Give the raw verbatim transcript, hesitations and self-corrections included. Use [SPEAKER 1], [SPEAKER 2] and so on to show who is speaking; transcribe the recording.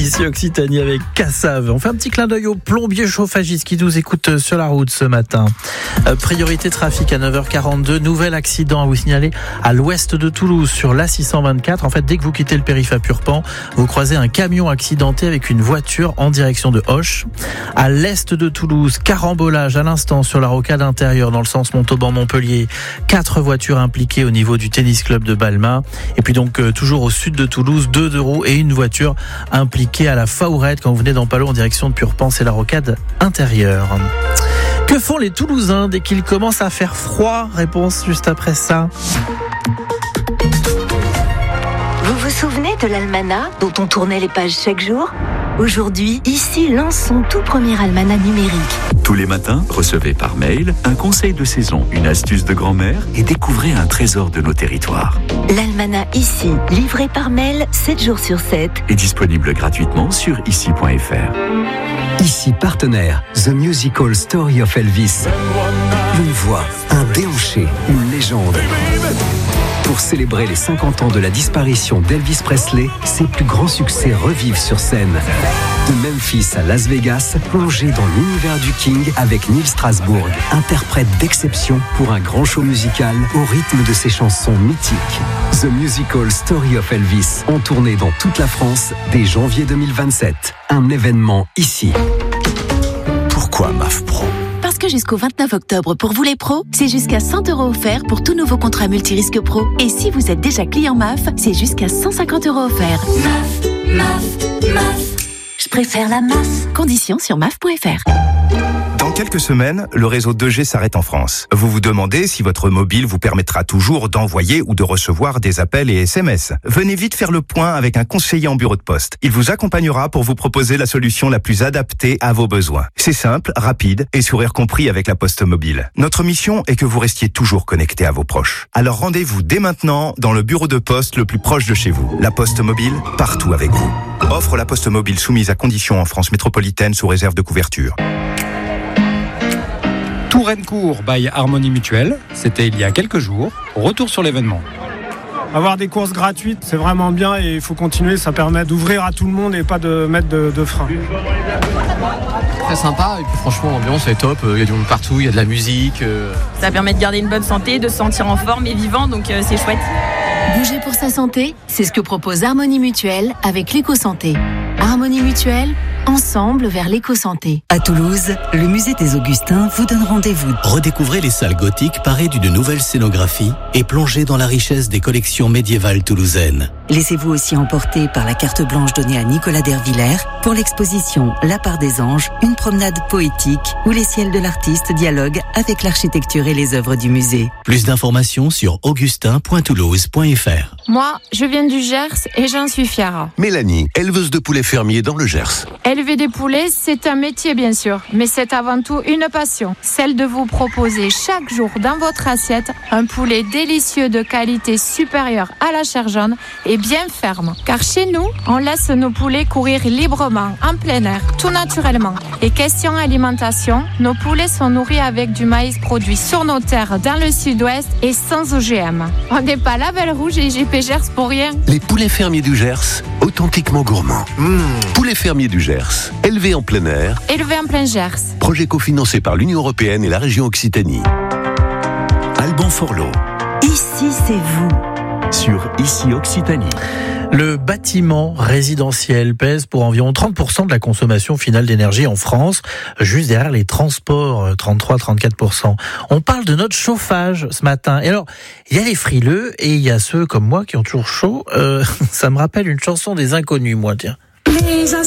[SPEAKER 1] Ici Occitanie avec Cassave. On fait un petit clin d'œil aux plombiers chauffagistes qui nous écoutent sur la route ce matin. Euh, priorité trafic à neuf heures quarante-deux. Nouvel accident à vous signaler à l'ouest de Toulouse sur l'A six cent vingt-quatre. En fait, dès que vous quittez le périph' à Purpan, vous croisez un camion accidenté avec une voiture en direction de Auch. À l'est de Toulouse, carambolage à l'instant sur la rocade intérieure dans le sens Montauban-Montpellier. Quatre voitures impliquées au niveau du tennis club de Balma. Et puis donc euh, toujours au sud de Toulouse, deux deux roues et une voiture impliquée à la Faourette quand vous venez d'Ampalo en direction de Purpan. C'est la rocade intérieure. Que font les Toulousains dès qu'il commence à faire froid? Réponse juste après ça.
[SPEAKER 2] Vous vous souvenez de l'almanach dont on tournait les pages chaque jour? Aujourd'hui, ici lance son tout premier almanach numérique.
[SPEAKER 3] Tous les matins, recevez par mail un conseil de saison, une astuce de grand-mère et découvrez un trésor de nos territoires.
[SPEAKER 2] L'almanach ici, livré par mail sept jours sur sept.
[SPEAKER 3] Est disponible gratuitement sur ici point f r.
[SPEAKER 4] Ici partenaire, The Musical Story of Elvis. Une voix, un déhanché, une légende. Pour célébrer les cinquante ans de la disparition d'Elvis Presley, ses plus grands succès revivent sur scène. De Memphis à Las Vegas, plongez dans l'univers du King avec Neil Strasbourg, interprète d'exception pour un grand show musical au rythme de ses chansons mythiques. The Musical Story of Elvis, en tournée dans toute la France dès janvier deux mille vingt-sept. Un événement ici.
[SPEAKER 5] Pourquoi M A F Pro ?
[SPEAKER 6] Parce que jusqu'au vingt-neuf octobre, pour vous les pros, c'est jusqu'à cent euros offerts pour tout nouveau contrat multirisque pro. Et si vous êtes déjà client M A F, c'est jusqu'à cent cinquante euros offerts.
[SPEAKER 2] M A F, M A F, M A F. Je préfère la M A F.
[SPEAKER 6] Conditions sur M A F point F R.
[SPEAKER 7] Dans quelques semaines, le réseau deux G s'arrête en France. Vous vous demandez si votre mobile vous permettra toujours d'envoyer ou de recevoir des appels et S M S. Venez vite faire le point avec un conseiller en bureau de poste. Il vous accompagnera pour vous proposer la solution la plus adaptée à vos besoins. C'est simple, rapide et sourire compris avec la Poste Mobile. Notre mission est que vous restiez toujours connecté à vos proches. Alors rendez-vous dès maintenant dans le bureau de poste le plus proche de chez vous. La Poste Mobile, partout avec vous. Offre la Poste Mobile soumise à conditions en France métropolitaine sous réserve de couverture.
[SPEAKER 8] Touraine-Court by Harmonie Mutuelle, c'était il y a quelques jours. Retour sur l'événement.
[SPEAKER 9] Avoir des courses gratuites, c'est vraiment bien et il faut continuer, ça permet d'ouvrir à tout le monde et pas de mettre de, de frein.
[SPEAKER 10] Très sympa et puis franchement l'ambiance est top, il y a du monde partout, il y a de la musique.
[SPEAKER 11] Ça permet de garder une bonne santé, de se sentir en forme et vivant, donc c'est chouette.
[SPEAKER 6] Bouger pour sa santé, c'est ce que propose Harmonie Mutuelle avec l'éco-santé. Harmonie Mutuelle, ensemble vers l'éco-santé.
[SPEAKER 12] À Toulouse, le musée des Augustins vous donne rendez-vous.
[SPEAKER 13] Redécouvrez les salles gothiques parées d'une nouvelle scénographie et plongez dans la richesse des collections médiévales toulousaines.
[SPEAKER 12] Laissez-vous aussi emporter par la carte blanche donnée à Nicolas Dervillers pour l'exposition La part des anges, une promenade poétique où les ciels de l'artiste dialoguent avec l'architecture et les œuvres du musée.
[SPEAKER 13] Plus d'informations sur augustin point toulouse point f r.
[SPEAKER 14] Moi, je viens du Gers et j'en suis fière.
[SPEAKER 5] Mélanie, éleveuse de poulets fermiers dans le Gers.
[SPEAKER 14] Élever des poulets, c'est un métier bien sûr, mais c'est avant tout une passion. Celle de vous proposer chaque jour dans votre assiette un poulet délicieux de qualité supérieure à la chair jaune et bien ferme. Car chez nous, on laisse nos poulets courir librement, en plein air, tout naturellement. Et question alimentation, nos poulets sont nourris avec du maïs produit sur nos terres dans le sud-ouest et sans O G M. On n'est pas label rouge et J P Gers pour rien.
[SPEAKER 5] Les poulets fermiers du Gers, authentiquement gourmands. Mmh. Poulets fermiers du Gers, élevés en plein air.
[SPEAKER 14] Élevés en plein Gers.
[SPEAKER 5] Projet cofinancé par l'Union européenne et la région Occitanie. Alban Forlot.
[SPEAKER 12] Ici, c'est vous.
[SPEAKER 3] Sur Ici Occitanie.
[SPEAKER 1] Le bâtiment résidentiel pèse pour environ trente pour cent de la consommation finale d'énergie en France, juste derrière les transports, trente-trois à trente-quatre pour cent. On parle de notre chauffage ce matin. Et alors, il y a les frileux et il y a ceux comme moi qui ont toujours chaud. Euh, ça me rappelle une chanson des Inconnus, moi, tiens.
[SPEAKER 15] Les